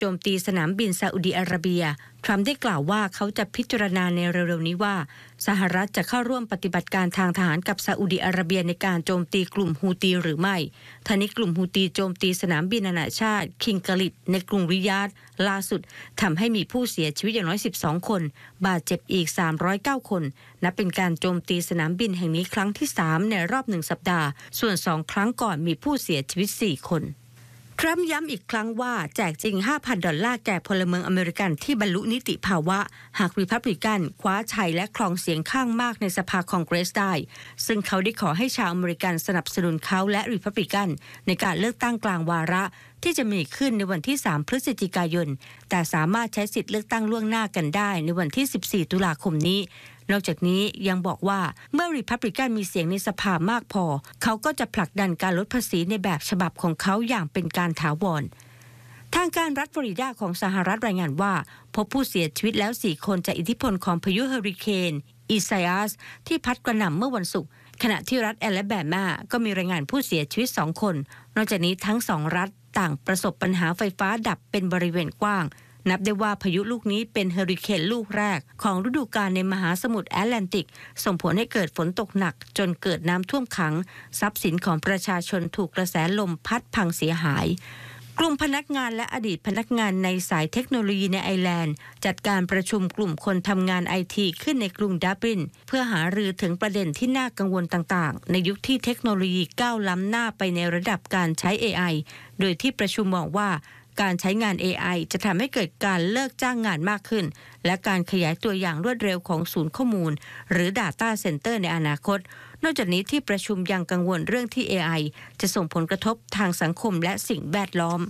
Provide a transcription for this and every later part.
โจมตีสนามบินซาอุดิอาระเบียทรัมป์ได้กล่าวว่าเขาจะพิจารณาในเร็วๆนี้ว่าสหรัฐจะเข้าร่วมปฏิบัติการทางทหารกับซาอุดิอาระเบียในการโจมตีกลุ่มฮูตีหรือไม่ทั้งนี้กลุ่มฮูตีโจมตีสนามบินนานาชาติคิงกาลิดในกรุงริยาดล่าสุดทำให้มีผู้เสียชีวิตอย่างน้อย12คนบาดเจ็บอีก309คนนับเป็นการโจมตีสนามบินแห่งนี้ครั้งที่3ในรอบ1สัปดาห์ส่วน2ครั้งก่อนมีผู้เสียชีวิต4คนทรัมป์ย้ำอีกครั้งว่าแจกจริง $5,000 แก่พลเมืองอเมริกันที่บรรลุนิติภาวะหากรีพับลิกันคว้าชัยและครองเสียงข้างมากในสภาคองเกรสได้ซึ่งเขาได้ขอให้ชาวอเมริกันสนับสนุนเขาและรีพับลิกันในการเลือกตั้งกลางวาระที่จะมีขึ้นในวันที่3พฤศจิกายนแต่สามารถใช้สิทธิ์เลือกตั้งล่วงหน้ากันได้ในวันที่14ตุลาคมนี้นอกจากนี้ยังบอกว่าเมื่อรีพับลิกันมีเสียงในสภามากพอเขาก็จะผลักดันการลดภาษีในแบบฉบับของเขาอย่างเป็นการถาวรทางการรัฐฟลอริดาของสหรัฐรายงานว่าพบผู้เสียชีวิตแล้ว4คนจากอิทธิพลของพายุเฮอริเคนอีไซอัสที่พัดกระหน่ำเมื่อวันศุกร์ขณะที่รัฐแอลาแบมาก็มีรายงานผู้เสียชีวิต2คนนอกจากนี้ทั้ง2รัฐต่างประสบปัญหาไฟฟ้าดับเป็นบริเวณกว้างนับได้ว่าพายุลูกนี้เป็นเฮอริเคนลูกแรกของฤดูกาลในมหาสมุทรแอตแลนติกส่งผลให้เกิดฝนตกหนักจนเกิดน้ำท่วมขังทรัพย์สินของประชาชนถูกกระแสลมพัดพังเสียหายกลุ่มพนักงานและอดีตพนักงานในสายเทคโนโลยีในไอร์แลนด์จัดการประชุมกลุ่มคนทำงานไอทีขึ้นในกรุงดับลินเพื่อหารือถึงประเด็นที่น่ากังวลต่างๆในยุคที่เทคโนโลยีก้าวล้ำหน้าไปในระดับการใช้ AI โดยที่ประชุมมองว่าการใช้งาน AI จะทำให้เกิดการเลิกจ้างงานมากขึ้นและการขยายตัวอย่างรวดเร็วของศูนย์ข้อมูลหรือ Data Center ในอนาคตนอกจากนี้ที่ประชุมยังกังวลเรื่องที่ AI จะส่งผลกระทบทางสังคมและสิ่งแวดล้อม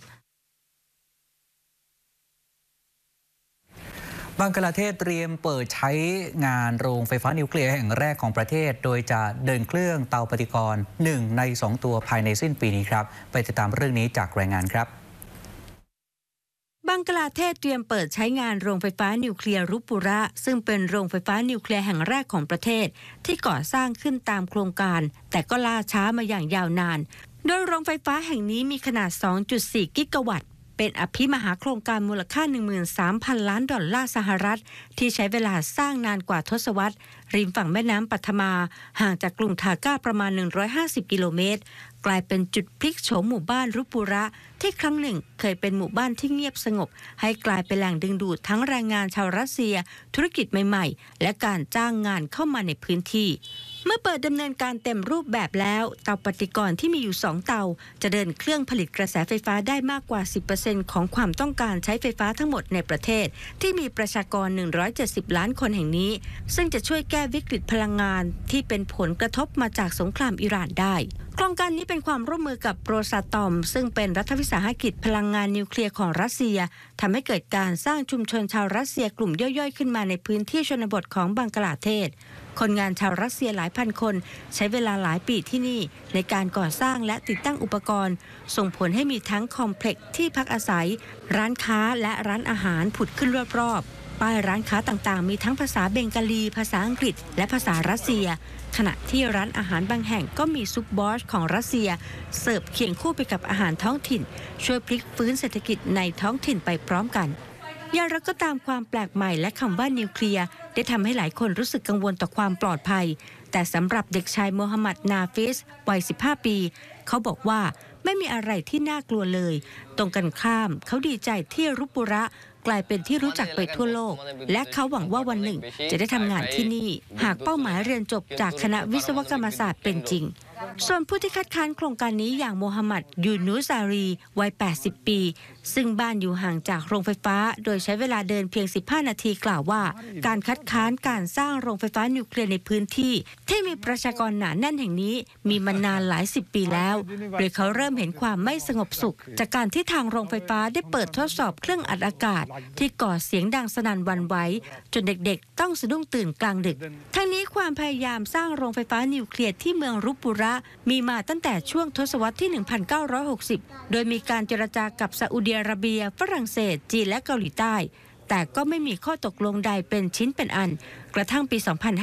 บังกลาเทศเตรียมเปิดใช้งานโรงไฟฟ้านิวเคลียร์แห่งแรกของประเทศโดยจะเดินเครื่องเตาปฏิกรณ์1ใน2ตัวภายในสิ้นปีนี้ครับไปติดตามเรื่องนี้จากรายงานครับบังกลาเทศเตรียมเปิดใช้งานโรงไฟฟ้านิวเคลียร์รุปุระซึ่งเป็นโรงไฟฟ้านิวเคลียร์แห่งแรกของประเทศที่ก่อสร้างขึ้นตามโครงการแต่ก็ล่าช้ามาอย่างยาวนานโดยโรงไฟฟ้าแห่งนี้มีขนาด 2.4 กิกะวัตต์เป็นอภิมหาโครงการมูลค่า 13,000 ล้านดอลลาร์สหรัฐที่ใช้เวลาสร้างนานกว่าทศวรรษริมฝั่งแม่น้ำปัทมาห่างจากกรุงทาก้าประมาณ150กิโลเมตรกลายเป็นจุดพลิกโฉมหมู่บ้านรุปุระที่ครั้งหนึ่งเคยเป็นหมู่บ้านที่เงียบสงบให้กลายเป็นแหล่งดึงดูดทั้งแรงงานชาวรัสเซียธุรกิจใหม่ๆและการจ้างงานเข้ามาในพื้นที่เมื่อเปิดดำเนินการเต็มรูปแบบแล้วเตาปฏิกรณ์ที่มีอยู่2เตาจะเดินเครื่องผลิตกระแสไฟฟ้าได้มากกว่า 10% ของความต้องการใช้ไฟฟ้าทั้งหมดในประเทศที่มีประชากร170ล้านคนแห่งนี้ซึ่งจะช่วยแก้วิกฤตพลังงานที่เป็นผลกระทบมาจากสงครามอิหร่านได้โครงการนี้เป็นความร่วมมือกับโรซาตอมซึ่งเป็นรัฐวิสาหกิจพลังงานนิวเคลียร์ของรัสเซียทำให้เกิดการสร้างชุมชนชาวรัสเซียกลุ่มย่อยๆขึ้นมาในพื้นที่ชนบทของบังกลาเทศคนงานชาวรัสเซียหลายพันคนใช้เวลาหลายปีที่นี่ในการก่อสร้างและติดตั้งอุปกรณ์ส่งผลให้มีทั้งคอมเพล็กซ์ที่พักอาศัยร้านค้าและร้านอาหารผุดขึ้นรอบๆป้ายร้านค้าต่างๆมีทั้งภาษาเบงกาลีภาษาอังกฤษและภาษารัสเซียขณะที่ร้านอาหารบางแห่งก็มีซุปบอชของรัสเซียเสิร์ฟเคียงคู่ไปกับอาหารท้องถิ่นช่วยพลิกฟื้นเศรษฐกิจในท้องถิ่นไปพร้อมกันอย่างไรก็ตามความแปลกใหม่และคำว่านิวเคลียร์ได้ทำให้หลายคนรู้สึกกังวลต่อความปลอดภัยแต่สำหรับเด็กชายโมฮัมหมัดนาฟิสวัย15ปีเขาบอกว่าไม่มีอะไรที่น่ากลัวเลยตรงกันข้ามเขาดีใจที่รุปุระกลายเป็นที่รู้จักไปทั่วโลกและเขาหวังว่าวันหนึ่งจะได้ทำงานที่นี่หากเป้าหมายเรียนจบจากคณะวิศวกรรมศาสตร์เป็นจริงส่วนผู้ที่คัดค้านโครงการนี้อย่างโมฮัมหมัดยูนูซารีวัย80ปีซึ่งบ้านอยู่ห่างจากโรงไฟฟ้าโดยใช้เวลาเดินเพียง15นาทีกล่าวว่าการคัดค้านการสร้างโรงไฟฟ้านิวเคลียร์ในพื้นที่ที่มีประชากรหนาแน่นแห่งนี้มีมานานหลาย10ปีแล้วโดยเขาเริ่มเห็นความไม่สงบสุขจากการที่ทางโรงไฟฟ้าได้เปิดทดสอบเครื่องอัดอากาศที่ก่อเสียงดังสนั่นหวั่นไหวจนเด็กๆต้องสะดุ้งตื่นกลางดึกทั้งนี้ความพยายามสร้างโรงไฟฟ้านิวเคลียร์ที่เมืองรุปุระมีมาตั้งแต่ช่วงทศวรรษที่ 1960 โดยมีการเจรจากับซาอุดิอาระเบียฝรั่งเศสจีนและเกาหลีใต้แต่ก็ไม่มีข้อตกลงใดเป็นชิ้นเป็นอันกระทั่งปี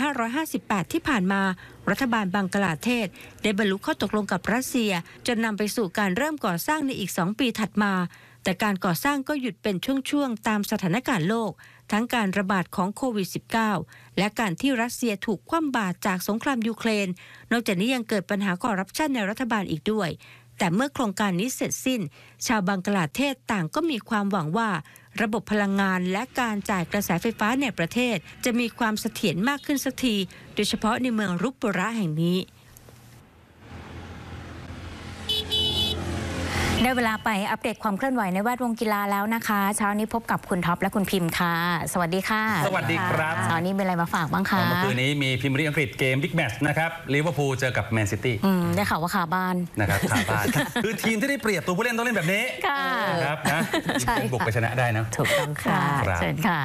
2558 ที่ผ่านมารัฐบาลบังกลาเทศได้บรรลุข้อตกลงกับรัสเซียจนนำไปสู่การเริ่มก่อสร้างในอีก2 ปีถัดมาแต่การก่อสร้างก็หยุดเป็นช่วงๆตามสถานการณ์โลกทั้งการระบาดของโควิด -19 และการที่รัสเซียถูกคว่ำบาตรจากสงครามยูเครนนอกจากนี้ยังเกิดปัญหาคอร์รัปชันในรัฐบาลอีกด้วยแต่เมื่อโครงการนี้เสร็จสิ้นชาวบังกลาเทศต่างก็มีความหวังว่าระบบพลังงานและการจ่ายกระแสไฟฟ้าในประเทศจะมีความเสถียรมากขึ้นสักทีโดยเฉพาะในเมืองรุปปุระแห่งนี้ได้เวลาไปอัปเดตความเคลื่อนไหวในแวดวงกีฬาแล้วนะคะเช้านี้พบกับคุณท็อปและคุณพิมพ์ค่ะสวัสดีค่ะสวัสดีครับเช้านี้มีอะไรมาฝากบ้างคะเมื่อคืนนี้มีพรีเมียร์ลีกอังกฤษเกมบิ๊กแมตช์นะครับลิเวอร์พูลเจอกับแมนซิตี้ได้ข่าวว่าขาบ้านนะครับขาบ้านคือทีมที่ได้เปรียบตัวผู้เล่นต้องเล่นแบบนี้ครับนะบุกไปชนะได้นะถูกต้องค่ะเชิญค่ะ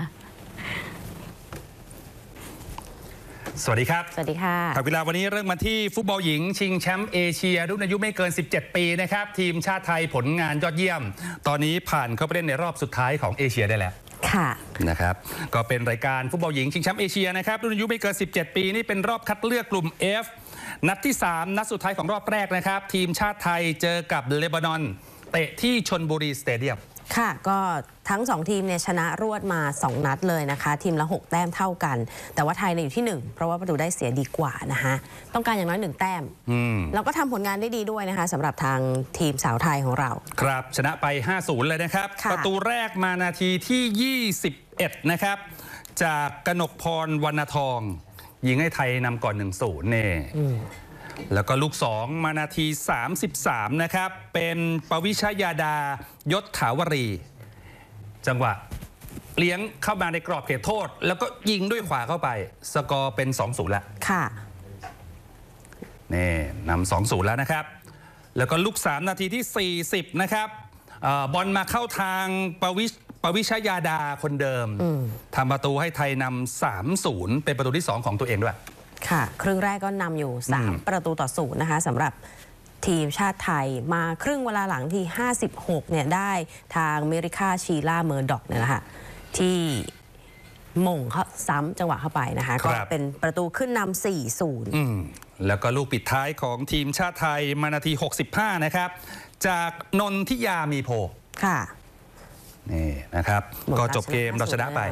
สวัสดีครับสวัสดีค่ะข่าวกีฬาวันนี้เริ่มมาที่ฟุตบอลหญิงชิงแชมป์เอเชียรุ่นอายุไม่เกิน17ปีนะครับทีมชาติไทยผลงานยอดเยี่ยมตอนนี้ผ่านเข้าไปเล่นในรอบสุดท้ายของเอเชียได้แล้วค่ะนะครับก็เป็นรายการฟุตบอลหญิงชิงแชมป์เอเชียนะครับรุ่นอายุไม่เกิน17ปีนี่เป็นรอบคัดเลือกกลุ่ม F นัดที่3นัดสุดท้ายของรอบแรกนะครับทีมชาติไทยเจอกับเลบานอนเตะที่ชลบุรีสเตเดียมค่ะก็ทั้ง2ทีมเนี่ยชนะรวดมา2นัดเลยนะคะทีมละ6แต้มเท่ากันแต่ว่าไทยอยู่ที่1เพราะว่าประตูได้เสียดีกว่านะคะต้องการอย่างน้อย1แต้มแล้วก็ทำผลงานได้ดีด้วยนะคะสำหรับทางทีมสาวไทยของเราครับชนะไป 5-0 เลยนะครับประตูแรกมานาทีที่21นะครับจากกนกพรวรรณทองยิงให้ไทยนำก่อน 1-0 เนี่ยแล้วก็ลูก2มานาที33นะครับเป็นปวิชยาดายศถาวรีจังหวะเลี้ยงเข้ามาในกรอบเขตโทษแล้วก็ยิงด้วยขวาเข้าไปสกอร์เป็น 2-0 แล้วค่ะนี่นำ 2-0 แล้วนะครับแล้วก็ลูก3นาทีที่40นะครับบอลมาเข้าทางปวิชยาดาคนเดิมทำประตูให้ไทยนำ 3-0 เป็นประตูที่2ของตัวเองด้วยค่ะครึ่งแรกก็นำอยู่3-0นะคะสำหรับทีมชาติไทยมาครึ่งเวลาหลังที่56เนี่ยได้ทางเมริกาชีล่าเมอร์ด็อกเนี่ยนะคะที่มงเขาซ้ำจังหวะเข้าไปนะคะก็เป็นประตูขึ้นนำ 4-0 แล้วก็ลูกปิดท้ายของทีมชาติไทยมานาที65นะครับจากนนทิยามีโพค่ะนี่นะครับก็จบเกมเราชนะไป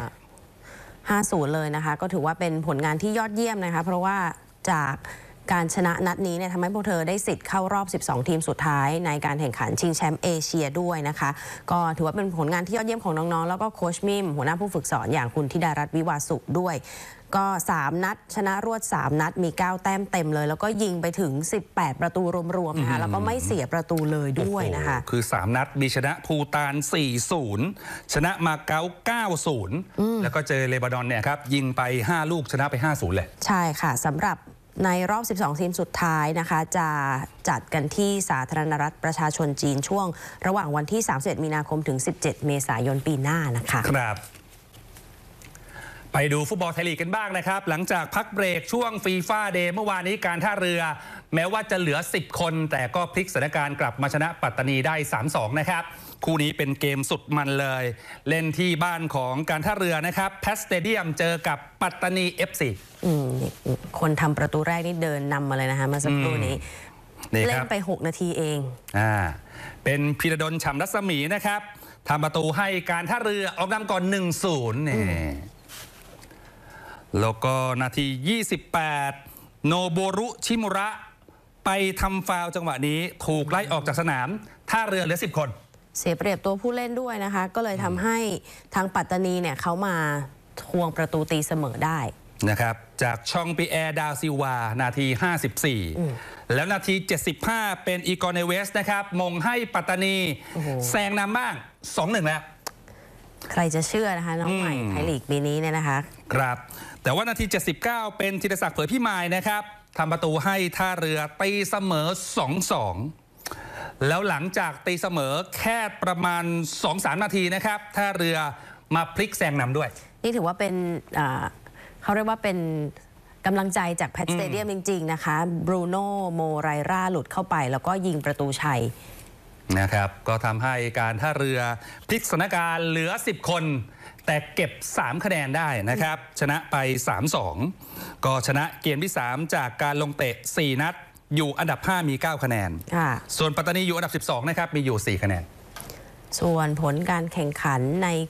5-0เลยนะคะก็ถือว่าเป็นผลงานที่ยอดเยี่ยมนะคะเพราะว่าจากการชนะนัดนี้เนี่ยทำให้พวกเธอได้สิทธิ์เข้ารอบ12ทีมสุดท้ายในการแข่งขันชิงแชมป์เอเชียด้วยนะคะก็ถือว่าเป็นผลงานที่ยอดเยี่ยมของน้องๆแล้วก็โค้ชมิมหัวหน้าผู้ฝึกสอนอย่างคุณธิดารัตน์วิวาสุด้วยก็3นัดชนะรวด3นัดมี9แต้มเต็มเลยแล้วก็ยิงไปถึง18ประตูรวมๆนะคะแล้วก็ไม่เสียประตูเลยด้วยนะคะคือ3นัดมีชนะภูฏาน 4-0 ชนะมาเก๊า 9-0 แล้วก็เจอเลบานอนเนี่ยครับยิงไป5ลูกชนะไป 5-0 เลยใช่ค่ะสำหรับในรอบ12ทีมสุดท้ายนะคะจะจัดกันที่สาธารณรัฐประชาชนจีนช่วงระหว่างวันที่31มีนาคมถึง17เมษายนปีหน้านะคะครับไปดูฟุตบอลไทยลีกกันบ้างนะครับหลังจากพักเบรกช่วงฟีฟ่าเดย์เมื่อวานนี้การท่าเรือแม้ว่าจะเหลือ10คนแต่ก็พลิกสถานการณ์กลับมาชนะปัตตานีได้ 3-2 นะครับคู่นี้เป็นเกมสุดมันเลยเล่นที่บ้านของการท่าเรือนะครับแพสเตเดียมเจอกับปัตตานี FC คนทำประตูแรกนี่เดินนำมาเลยนะคะเมื่อสักครู่นี้เล่นไป6นาทีเองเป็นพีระดลฉ่ำรัศมีนะครับทำประตูให้การท่าเรือออกนำก่อน 1-0 เนี่ยแล้วก็นาที28โนโบรุชิมุระไปทำฟาวล์จังหวะนี้ถูกไล่ออกจากสนามท่าเรือเหลือ10คนเสียเปรียบตัวผู้เล่นด้วยนะคะก็เลยทำให้ทางปัตตานีเนี่ยเขามาทวงประตูตีเสมอได้นะครับจากชองปีแอร์ดาวซิวานาที54แล้วนาที75เป็นอีกอร์เนเวสนะครับมงให้ปัตตานีแซงนำบ้าง 2-1 แล้วใครจะเชื่อนะคะน้องใหม่ไทยลีกปีนี้เนี่ยนะคะครับแต่ว่านาที79เป็นธีรศักดิ์เผยพิมายนะครับทำประตูให้ท่าเรือตีเสมอ 2-2 แล้วหลังจากตีเสมอแค่ประมาณ 2-3 นาทีนะครับท่าเรือมาพลิกแซงนำด้วยนี่ถือว่าเป็นเขาเรียกว่าเป็นกำลังใจจากแพทสเตเดียมจริงๆนะคะบรูโน่โมไรราหลุดเข้าไปแล้วก็ยิงประตูชัยนะครับก็ทำให้การท่าเรือพลิกสถานการณ์เหลือ10คนแต่เก็บ3คะแนนได้นะครับชนะไป 3-2 ก็ชนะเกมที่3จากการลงเตะ4นัดอยู่อันดับ5มี9คะแนนส่วนปัตตานีอยู่อันดับ12นะครับมีอยู่4คะแนนส่วนผลการแข่งขันใน